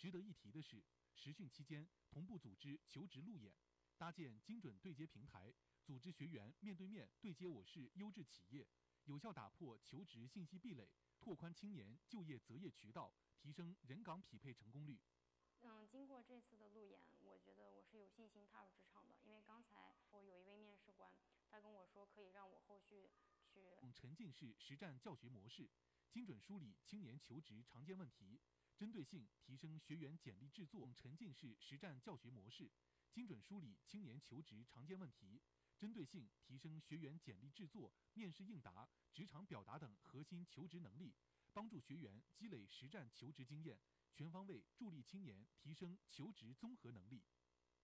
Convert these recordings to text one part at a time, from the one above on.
值得一提的是，实训期间同步组织求职路演，搭建精准对接平台，组织学员面对面对接我市优质企业，有效打破求职信息壁垒，拓宽青年就业择业渠道，提升人岗匹配成功率。 经过这次的路演，我觉得我是有信心踏入职场的。因为刚才我有一位面试官，他跟我说可以让我后续去沉浸式实战教学模式，精准梳理青年求职常见问题，针对性提升学员简历制作。沉浸式实战教学模式，精准梳理青年求职常见问题，针对性提升学员简历制作、面试应答、职场表达等核心求职能力，帮助学员积累实战求职经验，全方位助力青年提升求职综合能力。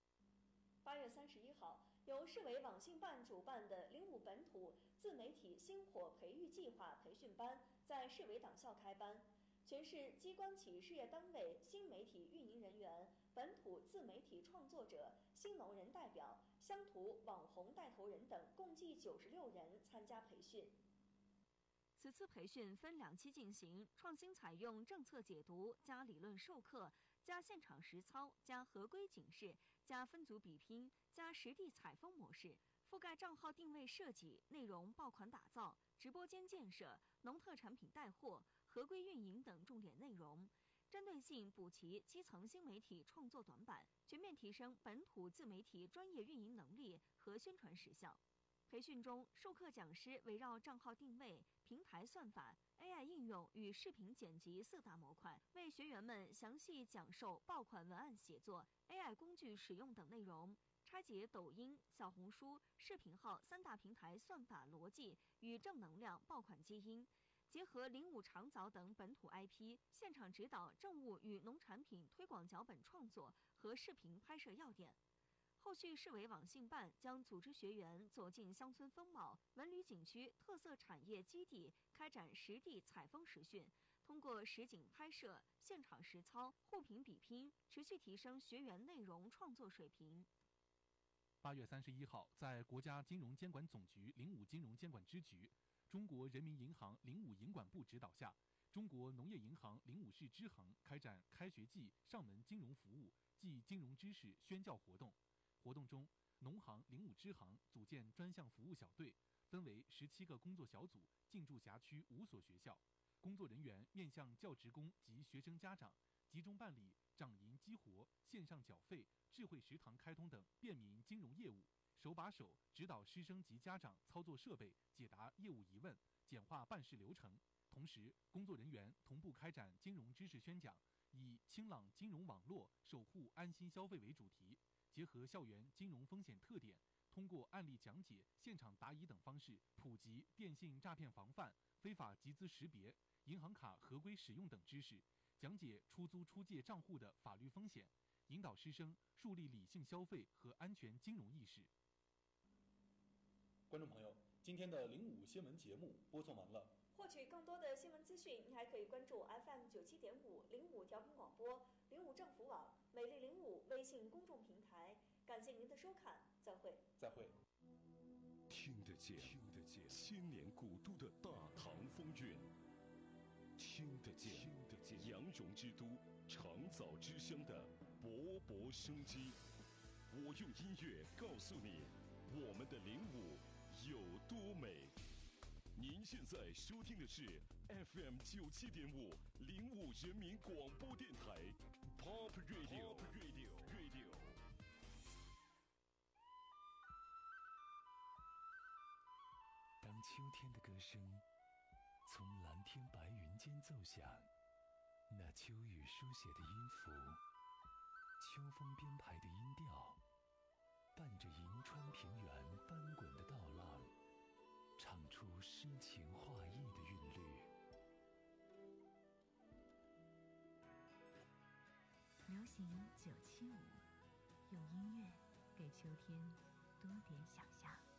8月31号，由市委网信办主办的05本土自媒体星火培育计划培训班在市委党校开班，全市机关企事业单位新媒体运营人员、本土自媒体创作者、新农人代表、乡土网红带头人等共计96人参加培训。 此次培训分2期进行，创新采用政策解读加理论授课加现场实操加合规警示加分组比拼加实地采风模式，覆盖账号定位设计、内容爆款打造、直播间建设、农特产品带货、合规运营等重点内容，针对性补齐基层新媒体创作短板，全面提升本土自媒体专业运营能力和宣传实效。培训中，授课讲师围绕账号定位、平台算法、AI 应用与视频剪辑4大模块，为学员们详细讲授爆款文案写作、AI 工具使用等内容，拆解抖音、小红书、视频号3大平台算法逻辑与正能量爆款基因，结合05长枣等本土 IP， 现场指导政务与农产品推广脚本创作和视频拍摄要点。后续市委网信办将组织学员走进乡村风貌、文旅景区特色产业基地，开展实地采风实训，通过实景拍摄、现场实操、互评比拼，持续提升学员内容创作水平。 8月31号，在国家金融监管总局05金融监管支局、中国人民银行05银管部指导下，中国农业银行05市支行开展开学季上门金融服务暨金融知识宣教活动。活动中，农行05支行组建专项服务小队，分为17个工作小组，进驻辖区5所学校。工作人员面向教职工及学生家长，集中办理掌银激活、线上缴费、智慧食堂开通等便民金融业务，手把手指导师生及家长操作设备，解答业务疑问，简化办事流程。同时，工作人员同步开展金融知识宣讲，以清朗金融网络，守护安心消费为主题，结合校园金融风险特点，通过案例讲解、现场答疑等方式，普及电信诈骗防范、非法集资识别、银行卡合规使用等知识，讲解出租出借账户的法律风险，引导师生树立理性消费和安全金融意识。 观众朋友，今天的05新闻节目播送完了。 获取更多的新闻资讯，你还可以关注 FM 97.5 05调频广播、05政府网、美丽05微信公众平台。感谢您的收看，再会。 再会。 听得见千年古都的大唐风韵，听得见羊绒之都长枣之乡的勃勃生机。我用音乐告诉你，我们的05有多美。您现在收听的是 FM 97.5 05人民广播电台 Pop Radio。 当秋天的歌声从蓝天白云间奏响，那秋雨书写的音符，秋风编排的音调，伴着银川平原翻滚的稻浪，唱出诗情画意的韵律。 流行975，用音乐给秋天多点想象。